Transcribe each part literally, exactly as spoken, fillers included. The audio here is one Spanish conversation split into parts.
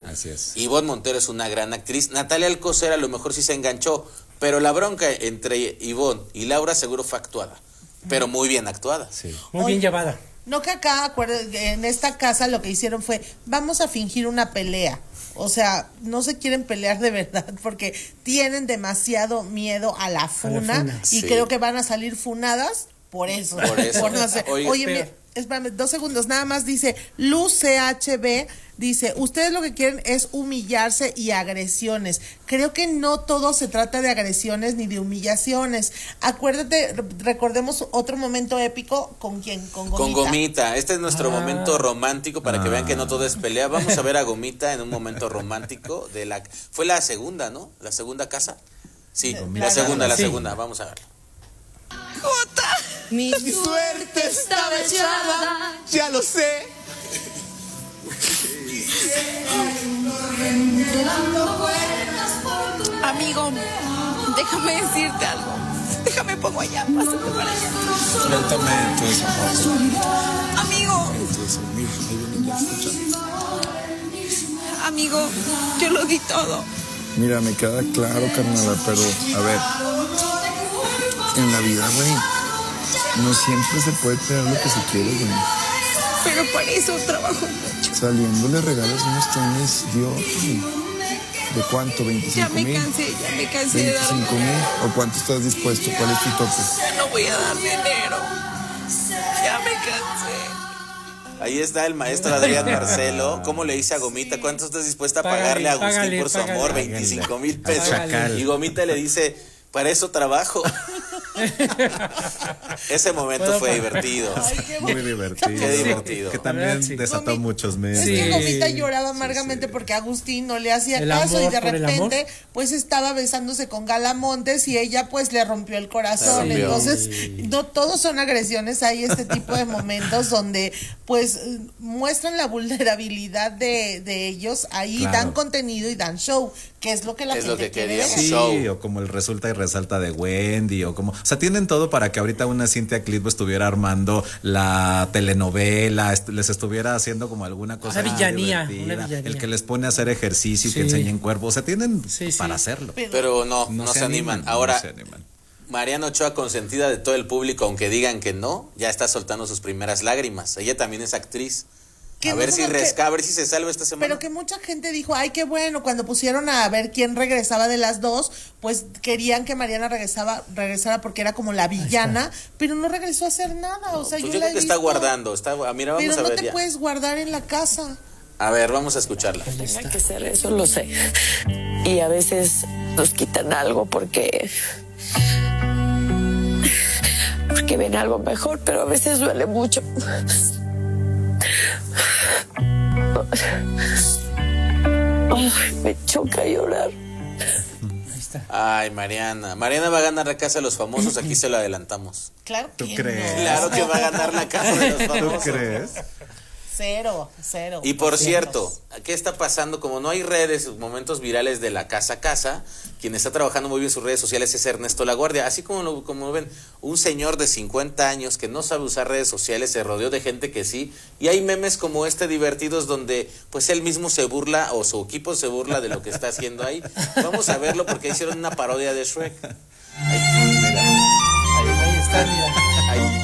Así es. Ivonne Montero es una gran actriz. Natalia Alcocer a lo mejor sí se enganchó, pero la bronca entre Ivonne y Laura seguro fue actuada, pero muy bien actuada. Sí. Muy bien llevada. No, que acá, acuérdense, en esta casa lo que hicieron fue, vamos a fingir una pelea. O sea, no se quieren pelear de verdad porque tienen demasiado miedo a la funa, A la funa. y Sí. creo que van a salir funadas por eso. Por eso. no hacer- Oye, Oye, pero- mira, espérame, dos segundos, nada más dice, Luz C H B, dice, ustedes lo que quieren es humillarse y agresiones. Creo que no todo se trata de agresiones ni de humillaciones. Acuérdate, re- recordemos otro momento épico, ¿con quién? Con Gomita. Con Gomita, este es nuestro Ah. momento romántico para que Ah. vean que no todo es pelea. Vamos a ver a Gomita en un momento romántico de la fue la segunda, ¿no? La segunda casa. Sí, Gomita. la segunda, la Sí. segunda, vamos a verlo. Mi suerte estaba echada. Ya lo sé. Amigo, déjame decirte algo. Déjame pongo allá, pásate para allá. Suéltame tu desamor. Amigo, Entonces, mira, ahí viene ya escuchando. amigo, yo lo di todo. Mira, me queda claro, carnala, pero a ver, en la vida, güey, no siempre se puede tener lo que se quiere, güey. Pero para eso trabajo mucho. Saliendo le regalas unos tenis, Dios, güey. ¿De cuánto? Ya ¿veinticinco me mil? cansé, ya me cansé de dar ¿veinticinco mil? ¿O cuánto estás dispuesto? ¿Cuál es tu tope? Ya no voy a dar dinero. Ya me cansé. Ahí está el maestro Adrián Marcelo. ¿Cómo le dice a Gomita? ¿Cuánto estás dispuesta a pagarle a Agustín Págale, por su págale. amor? veinticinco mil pesos. Chacal. Y Gomita le dice, para eso trabajo. Ese momento Puedo fue pagar. divertido. Ay, qué Muy bueno. divertido. Qué divertido. Que también Sí. desató Gomi- muchos Es memes. Sí. que Gomita lloraba amargamente porque Agustín no le hacía El caso amor y de por el repente amor. pues estaba besándose con Galamontes y ella pues le rompió el corazón. Le rompió. Entonces no todos son agresiones, hay este tipo de momentos donde pues eh, muestran la vulnerabilidad de, de ellos, ahí Claro. dan contenido y dan show, que es lo que la Es lo gente que quiere queríamos. ver. Sí, show. o como el resulta y resalta de Wendy, o como, o sea, tienen todo para que ahorita una Cintia Clitbo estuviera armando la telenovela, est- les estuviera haciendo como alguna cosa Una villanía, divertida, una villanía. el que les pone a hacer ejercicio, Sí. que enseñen cuerpo, o sea, tienen Sí, sí. para hacerlo. Pero- Pero no, no, se, animan. no Ahora, se animan. Mariana Ochoa, consentida de todo el público, aunque digan que no, ya está soltando sus primeras lágrimas. Ella también es actriz. Que A no ver son si los que- resca, a ver si se salva esta semana. Pero que mucha gente dijo, ay, qué bueno, cuando pusieron a ver quién regresaba de las dos, pues querían que Mariana regresaba, regresara porque era como la villana, pero no regresó a hacer nada, o sea, Pues yo, yo la creo he que está visto, guardando. Está, ah, mira, vamos pero a no ver te ya. puedes guardar en la casa. A ver, vamos a escucharla. Tenga que ser eso, lo sé. Y a veces nos quitan algo porque. Porque ven algo mejor, pero a veces duele mucho. Ay, me choca llorar. Ahí está. Ay, Mariana. Mariana va a ganar la casa de los famosos, aquí se lo adelantamos. Claro ¿Tú que crees? no. Claro que va a ganar la casa de los ¿Tú famosos. crees? Cero, cero. Y por Cientos. cierto, ¿qué está pasando? Como no hay redes, momentos virales de la casa a casa, quien está trabajando muy bien sus redes sociales es Ernesto Laguardia. Así como lo, como ven, un señor de cincuenta años que no sabe usar redes sociales, se rodeó de gente que sí. Y hay memes como este divertidos donde pues él mismo se burla o su equipo se burla de lo que está haciendo ahí. Vamos a verlo porque hicieron una parodia de Shrek. Ahí, mira, Ahí está, mira. ahí.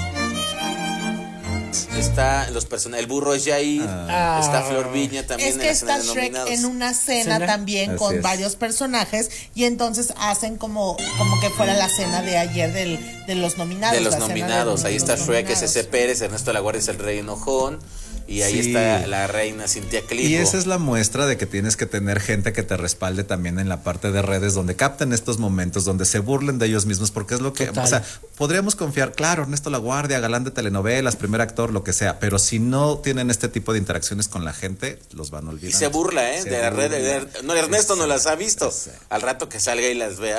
Está los personajes, el burro es Yair, Ah. está Flor Viña también Es en que la escena está de Shrek nominados. en una cena ¿Cena? también Así con es. varios personajes y entonces hacen como, como que fuera la cena de ayer del, de los nominados. de los la cena nominados, de ahí los está Shrek, es nominados. ese Pérez, Ernesto Laguardia es el rey enojón y ahí Sí. está la reina Cintia Clitbo. Y esa es la muestra de que tienes que tener gente que te respalde también en la parte de redes donde capten estos momentos, donde se burlen de ellos mismos, porque es lo que, Total. o sea, podríamos confiar, claro, Ernesto Laguardia, galán de telenovelas, primer actor, lo que sea, pero si no tienen este tipo de interacciones con la gente, los van a olvidar. Y se burla, ¿eh? Se de la red. burla. de- no, Ernesto no las ha visto. Sí. Al rato que salga y las vea,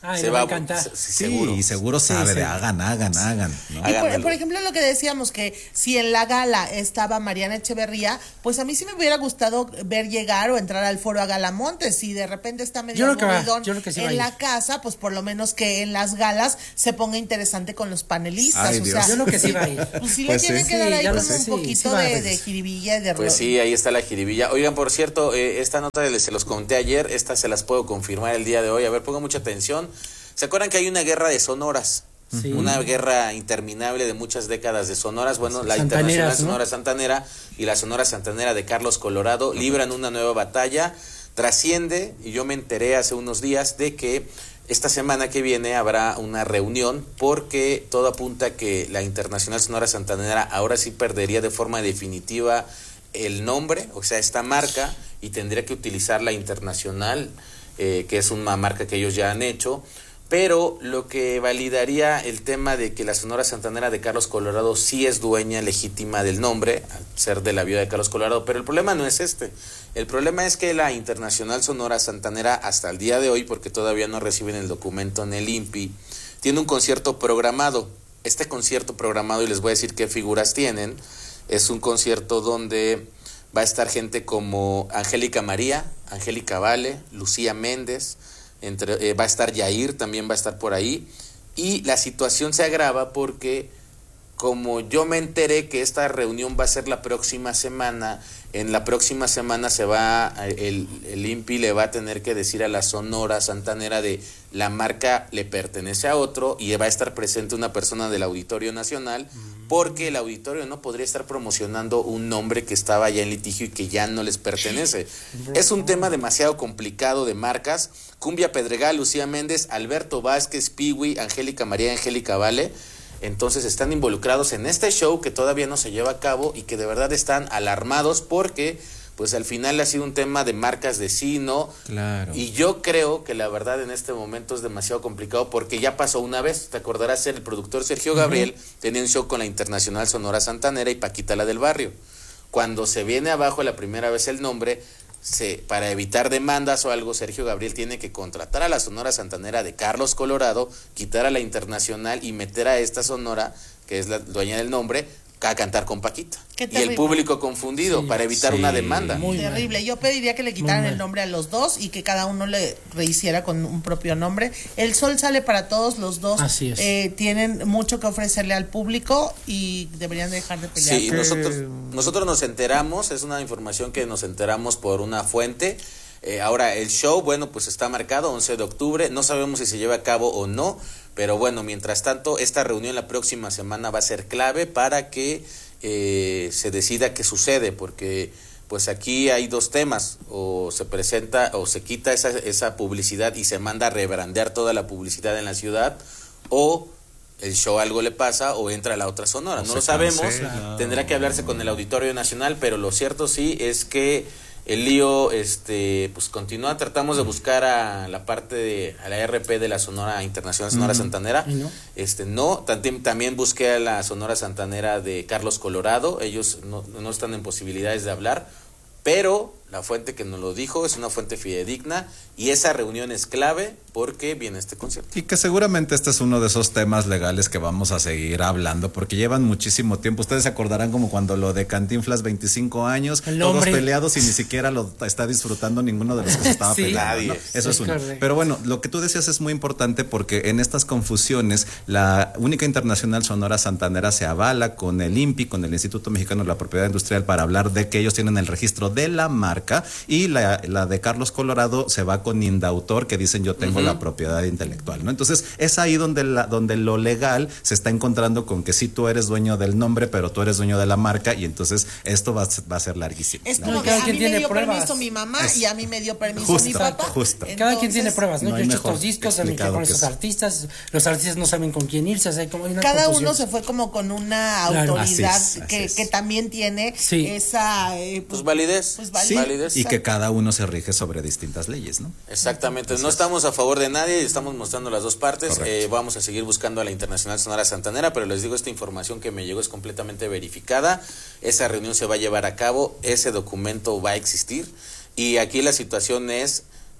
Ay, se le va va a encantar. se- Sí, seguro. y seguro sabe Sí, de sí. hagan, hagan, hagan. ¿no? Y por, Háganmelo. por ejemplo, lo que decíamos, que si en la gala estaba Mariana Echeverría, pues a mí sí me hubiera gustado ver llegar o entrar al foro a Galamontes. Si de repente está medio Yo creo que va, aburridón yo creo que sí va a en ir. la casa, pues por lo menos que en las galas se ponga interesante con los panelistas. Ay, o Dios. sea, Yo creo que sí va a ir. pues sí Pues le tienen sí. que dar Sí, ahí ya lo como sé. un Sí, poquito sí va a de, ir. de jiribilla y de Pues ro- sí, ahí está la jiribilla. Oigan, por cierto, eh, esta nota les- se los conté ayer, esta se las puedo confirmar el día de hoy. A ver, pongan mucha atención. ¿Se acuerdan que hay una guerra de sonoras? Sí. Una guerra interminable de muchas décadas de sonoras. Bueno, la Santaneras, Internacional ¿no? Sonora Santanera y la Sonora Santanera de Carlos Colorado libran una nueva batalla. Trasciende, y yo me enteré hace unos días de que esta semana que viene habrá una reunión porque todo apunta que la Internacional Sonora Santanera ahora sí perdería de forma definitiva el nombre, o sea, esta marca, y tendría que utilizar la Internacional, eh, que es una marca que ellos ya han hecho. Pero lo que validaría el tema de que la Sonora Santanera de Carlos Colorado sí es dueña legítima del nombre, al ser de la viuda de Carlos Colorado, pero el problema no es este. El problema es que la Internacional Sonora Santanera, hasta el día de hoy, porque todavía no reciben el documento en el I N P I, tiene un concierto programado. Este concierto programado, y les voy a decir qué figuras tienen, es un concierto donde va a estar gente como Angélica María, Angélica Vale, Lucía Méndez, Entre, eh, va a estar Yair, también va a estar por ahí, y la situación se agrava porque como yo me enteré que esta reunión va a ser la próxima semana, en la próxima semana se va, el, el I N P I le va a tener que decir a la Sonora Santanera de la marca le pertenece a otro, y va a estar presente una persona del Auditorio Nacional, porque el auditorio no podría estar promocionando un nombre que estaba ya en litigio y que ya no les pertenece. Es un tema demasiado complicado de marcas. Cumbia Pedregal, Lucía Méndez, Alberto Vázquez, Piwi, Angélica María, Angélica Vale. Entonces están involucrados en este show que todavía no se lleva a cabo y que de verdad están alarmados porque pues al final ha sido un tema de marcas de sí, ¿no? Claro. Y yo creo que la verdad en este momento es demasiado complicado porque ya pasó una vez, te acordarás, el productor Sergio Gabriel uh-huh. tenía un show con la Internacional Sonora Santanera y Paquita la del Barrio. Cuando se viene abajo la primera vez el nombre, se, para evitar demandas o algo, Sergio Gabriel tiene que contratar a la Sonora Santanera de Carlos Colorado, quitar a la Internacional y meter a esta Sonora, que es la dueña del nombre, a cantar con Paquita. Qué Y el público confundido Sí, para evitar sí. una demanda. Muy terrible. mal. Yo pediría que le quitaran Muy mal. el nombre a los dos y que cada uno le rehiciera con un propio nombre. El sol sale para todos, los dos Así es. eh, tienen mucho que ofrecerle al público y deberían dejar de pelear. Sí, nosotros, nosotros nos enteramos, es una información que nos enteramos por una fuente. Eh, ahora, el show, bueno, pues está marcado once de octubre, no sabemos si se lleva a cabo o no, pero bueno, mientras tanto, esta reunión la próxima semana va a ser clave para que eh, se decida qué sucede, porque pues aquí hay dos temas, o se presenta o se quita esa, esa publicidad y se manda a rebrandear toda la publicidad en la ciudad, o el show algo le pasa o entra la otra Sonora, O no se lo sabemos, cancela. tendrá que hablarse con el Auditorio Nacional, pero lo cierto sí es que el lío este pues continúa. Tratamos de buscar a la parte de a la R P de la Sonora Internacional Sonora uh-huh. Santanera, ¿Y no? este no también, también busqué a la Sonora Santanera de Carlos Colorado, ellos no, no están en posibilidades de hablar, pero la fuente que nos lo dijo es una fuente fidedigna y esa reunión es clave porque viene este concierto. Y que seguramente este es uno de esos temas legales que vamos a seguir hablando porque llevan muchísimo tiempo. Ustedes se acordarán como cuando lo de Cantinflas, veinticinco años, El todos hombre. peleados y ni siquiera lo está disfrutando ninguno de los que se estaba Sí. peleando, ¿no? Nadie. Eso Es es uno. correcto. Pero bueno, lo que tú decías es muy importante porque en estas confusiones la única Internacional Sonora Santanera se avala con el I N P I, con el Instituto Mexicano de la Propiedad Industrial, para hablar de que ellos tienen el registro de la marca, y la, la de Carlos Colorado se va con Indautor, que dicen yo tengo uh-huh. la propiedad intelectual, ¿no? Entonces es ahí donde, la, donde lo legal se está encontrando con que sí tú eres dueño del nombre, pero tú eres dueño de la marca, y entonces esto va, va a ser larguísimo. Es No, como y que cada a quien mí me tiene dio pruebas. permiso mi mamá Es- y a mí me dio permiso Justo, mi papá. justo. Cada quien tiene Entonces, pruebas, ¿no? no Yo hay he hecho mejor estos discos, también que explicado con que esos eso. artistas, los artistas no saben con quién irse, o sea, como hay una cada confusión. uno se fue como con una Claro. autoridad Así es, así que, es. que también tiene Sí. esa eh, Pues validez. pues, Sí, validez. validez. y que cada uno se rige sobre distintas leyes, ¿no? Exactamente, no estamos a favor de nadie, estamos mostrando las dos partes. Correcto. Eh, vamos a seguir buscando a la Internacional Sonora Santanera, pero les digo, esta información que me llegó es completamente verificada. Esa reunión se va a llevar a cabo, ese documento va a existir, y aquí la situación es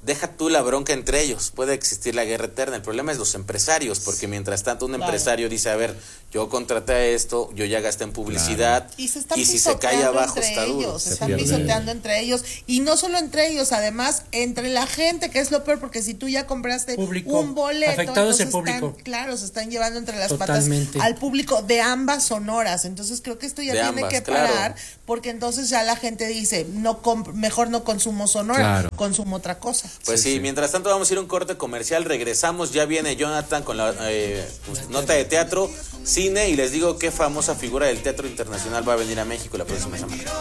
deja tú la bronca entre ellos, puede existir la guerra eterna. El problema es los empresarios, porque mientras tanto un Claro. empresario dice, a ver, yo contraté a esto, yo ya gasté en publicidad, Y se están y si se cae pisoteando abajo entre está duro. ellos, se Se están pierde. pisoteando entre ellos. Y no solo entre ellos, además, entre la gente, que es lo peor, porque si tú ya compraste Público. un boleto, Afectado es el entonces público. están, claro, se están llevando entre las Totalmente. patas al público de ambas sonoras. Entonces creo que esto ya De tiene ambas, que claro. parar, porque entonces ya la gente dice, no comp- mejor no consumo sonora, Claro. consumo otra cosa. Pues sí, Sí, sí. mientras tanto vamos a ir a un corte comercial, regresamos, ya viene Jonathan con la eh, pues, nota de teatro, cine, y les digo qué famosa figura del teatro internacional va a venir a México la próxima semana.